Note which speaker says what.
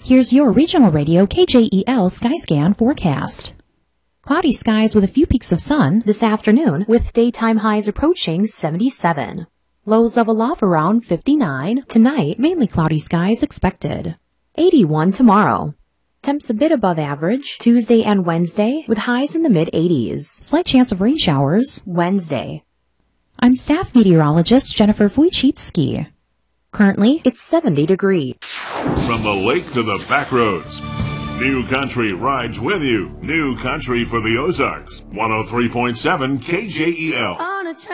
Speaker 1: Here's your regional radio KJEL Skyscan forecast. Cloudy skies with a few peaks of sun this afternoon with daytime highs approaching 77. Lows level off around 59. Tonight, mainly cloudy skies expected. 81 tomorrow. Temps a bit above average Tuesday and Wednesday with highs in the mid-80s. Slight chance of rain showers Wednesday. I'm staff meteorologist Jennifer Wojcicki. Currently, it's 70 degrees.
Speaker 2: From the lake to the back roads, New Country rides with you. New Country for the Ozarks. 103.7 KJEL.